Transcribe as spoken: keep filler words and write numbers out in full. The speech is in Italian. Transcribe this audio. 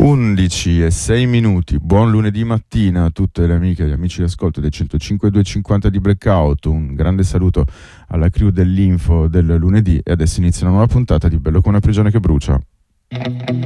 undici e sei minuti, buon lunedì mattina a tutte le amiche e gli amici di ascolto del centocinque duecentocinquanta di Blackout. Un grande saluto alla crew dell'Info del lunedì e adesso inizia una nuova puntata di Bello come una prigione che brucia.